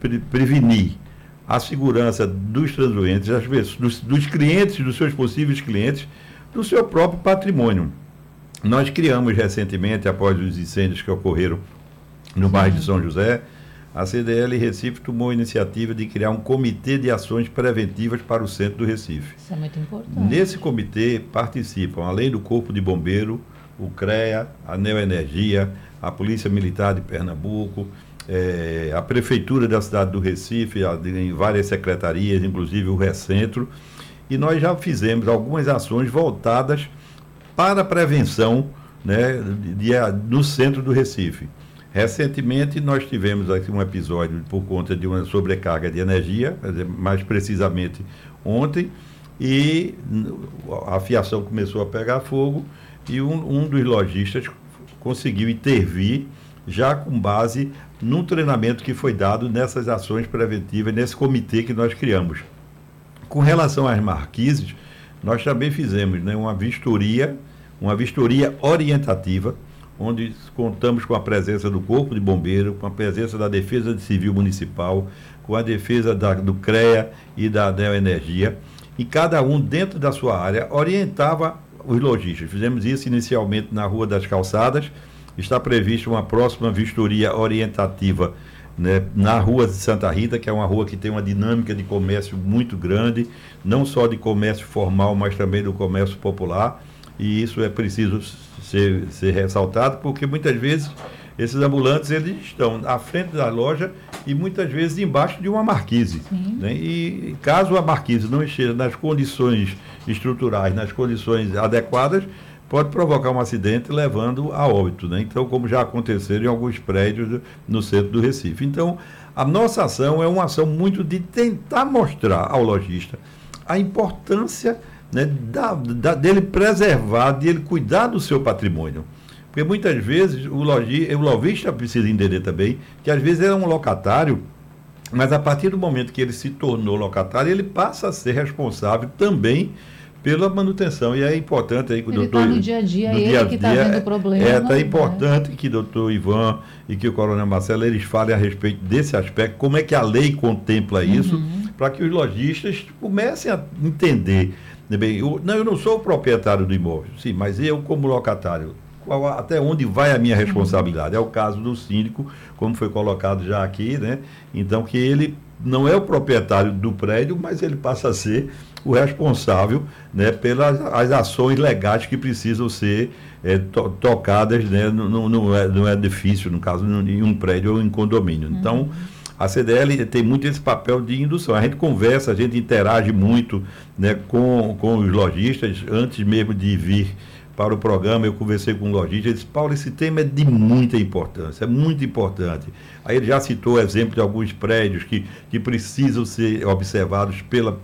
prevenir a segurança dos transeuntes, dos clientes, dos seus possíveis clientes, do seu próprio patrimônio. Nós criamos recentemente, após os incêndios que ocorreram no bairro de São José, a CDL Recife tomou a iniciativa de criar um comitê de ações preventivas para o centro do Recife. Isso é muito importante. Nesse comitê participam, além do Corpo de Bombeiro, o CREA, a Neoenergia, a Polícia Militar de Pernambuco, a Prefeitura da cidade do Recife, em várias secretarias, inclusive o Recentro, e nós já fizemos algumas ações voltadas para a prevenção, né, no centro do Recife. Recentemente, nós tivemos aqui um episódio por conta de uma sobrecarga de energia, mais precisamente ontem, e a fiação começou a pegar fogo e um dos lojistas conseguiu intervir já com base no treinamento que foi dado nessas ações preventivas, nesse comitê que nós criamos. Com relação às marquises, nós também fizemos, né, uma vistoria orientativa, onde contamos com a presença do Corpo de Bombeiro, com a presença da Defesa Civil Municipal, com a defesa do CREA e da Neoenergia, e cada um, dentro da sua área, orientava os lojistas. Fizemos isso inicialmente na Rua das Calçadas, está prevista uma próxima vistoria orientativa, né, na Rua de Santa Rita, que é uma rua que tem uma dinâmica de comércio muito grande, não só de comércio formal, mas também do comércio popular, e isso é preciso ser ressaltado, porque muitas vezes esses ambulantes eles estão à frente da loja e muitas vezes embaixo de uma marquise, né? E caso a marquise não esteja nas condições estruturais, nas condições adequadas, pode provocar um acidente levando a óbito, né? Então, como já aconteceu em alguns prédios no centro do Recife. Então, a nossa ação é uma ação muito de tentar mostrar ao lojista a importância, né, dele preservar, dele cuidar do seu patrimônio. Porque muitas vezes o lojista precisa entender também que às vezes ele é um locatário, mas a partir do momento que ele se tornou locatário, ele passa a ser responsável também pela manutenção. E é importante aí que o doutor... Ele está no dia a dia, ele que está vendo o problema. É importante que o doutor Ivan e que o coronel Marcelo, eles falem a respeito desse aspecto, como é que a lei contempla isso, para que os lojistas comecem a entender. Bem, eu não sou o proprietário do imóvel, sim, mas eu, como locatário, até onde vai a minha responsabilidade? É o caso do síndico, como foi colocado já aqui, né? Então, que ele não é o proprietário do prédio, mas ele passa a ser o responsável, né, pelas as ações legais que precisam ser tocadas, né, no edifício, no caso, em um prédio ou em condomínio. Então, a CDL tem muito esse papel de indução. A gente conversa, a gente interage muito, né, com os lojistas. Antes mesmo de vir para o programa, eu conversei com um lojista e disse: Paulo, esse tema é de muita importância, é muito importante. Aí ele já citou o exemplo de alguns prédios que precisam ser observados pela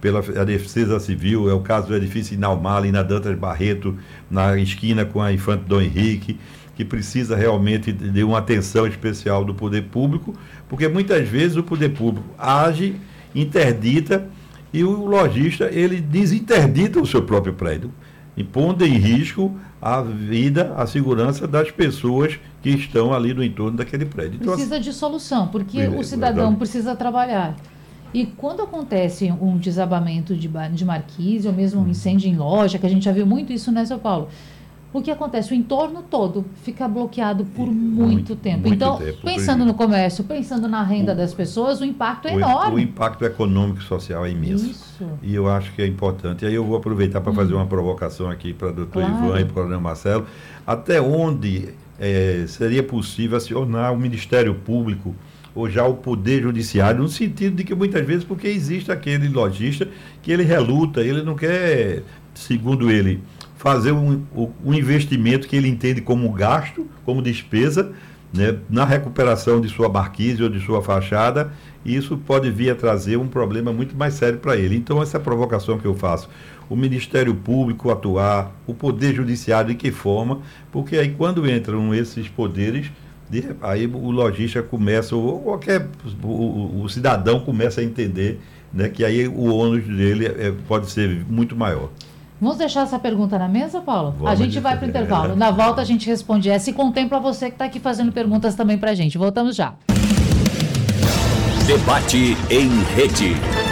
Defesa Civil. É o caso do edifício Inalmar, ali na Dantas Barreto, na esquina com a Infante Dom Henrique, que precisa realmente de uma atenção especial do poder público, porque muitas vezes o poder público age, interdita, e o lojista, ele desinterdita o seu próprio prédio, impondo em risco a vida, a segurança das pessoas que estão ali no entorno daquele prédio. Então, precisa de solução, porque o cidadão precisa trabalhar. E quando acontece um desabamento de marquise, ou mesmo um incêndio em loja, que a gente já viu muito isso, né, São Paulo? O que acontece? O entorno todo fica bloqueado por muito tempo. Então, pensando no comércio, pensando na renda das pessoas, o impacto é enorme. O impacto econômico e social é imenso. Isso. E eu acho que é importante. E aí eu vou aproveitar para fazer uma provocação aqui para o doutor Ivan e para o coronel Marcelo. Até onde seria possível acionar o Ministério Público ou já o Poder Judiciário, no sentido de que muitas vezes, porque existe aquele lojista que ele reluta, ele não quer, segundo ele, fazer um investimento que ele entende como gasto, como despesa, né, na recuperação de sua marquise ou de sua fachada, e isso pode vir a trazer um problema muito mais sério para ele. Então, essa provocação que eu faço, o Ministério Público atuar, o Poder Judiciário, de que forma, porque aí quando entram esses poderes, aí o lojista começa, ou qualquer, o cidadão começa a entender, né, que aí o ônus dele pode ser muito maior. Vamos deixar essa pergunta na mesa, Paulo? A gente vai para o intervalo. Na volta a gente responde essa e contempla você que está aqui fazendo perguntas também para a gente. Voltamos já. Debate em rede.